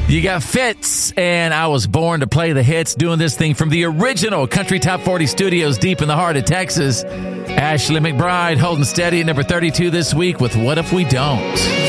You got Fitz, and I was born to play the hits, doing this thing from the original Country Top 40 studios deep in the heart of Texas. Ashley McBryde holding steady at number 32 this week with What If We Don't?